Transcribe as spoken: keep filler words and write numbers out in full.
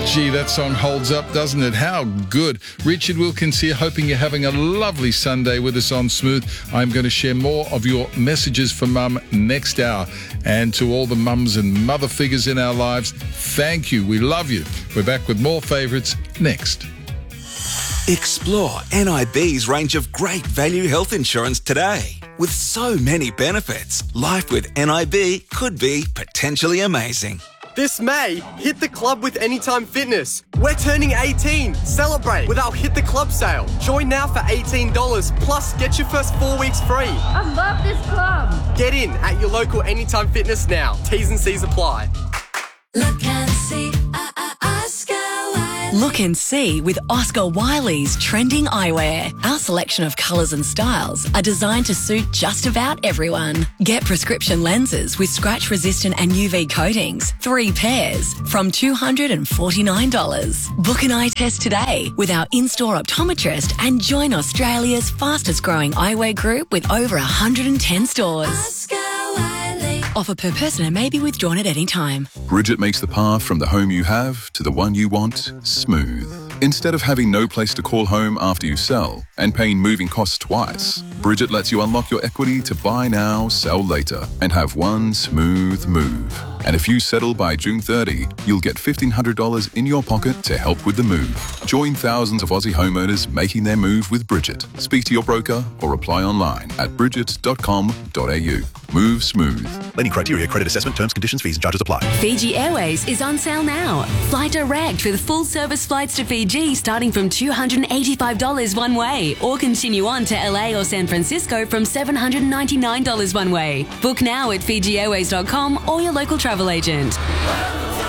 Gee, that song holds up, doesn't it? How good. Richard Wilkins here, hoping you're having a lovely Sunday with us on Smooth. I'm going to share more of your messages for mum next hour. And to all the mums and mother figures in our lives, thank you. We love you. We're back with more favourites next. Explore N I B's range of great value health insurance today. With so many benefits, life with N I B could be potentially amazing. This May, hit the club with Anytime Fitness. We're turning eighteen. Celebrate with our Hit the Club sale. Join now for eighteen dollars, plus get your first four weeks free. I love this club. Get in at your local Anytime Fitness now. T's and C's apply. Look and see, uh, uh, Oscar Wiley. Look and see with Oscar Wiley's trending eyewear. Our selection of colours and styles are designed to suit just about everyone. Get prescription lenses with scratch-resistant and U V coatings, three pairs, from two hundred forty-nine dollars. Book an eye test today with our in-store optometrist and join Australia's fastest-growing eyewear group with over one hundred ten stores. Oscar Wiley. Offer per person and may be withdrawn at any time. Bridget makes the path from the home you have to the one you want smooth. Instead of having no place to call home after you sell and paying moving costs twice, Bridget lets you unlock your equity to buy now, sell later, and have one smooth move. And if you settle by June thirtieth, you'll get fifteen hundred dollars in your pocket to help with the move. Join thousands of Aussie homeowners making their move with Bridget. Speak to your broker or apply online at bridget dot com dot a u. Move smooth. Lending criteria, credit assessment, terms, conditions, fees and charges apply. Fiji Airways is on sale now. Fly direct with full-service flights to Fiji starting from two hundred eighty-five dollars one way, or continue on to L A or San Francisco from seven hundred ninety-nine dollars one way. Book now at fiji airways dot com or your local travel agent.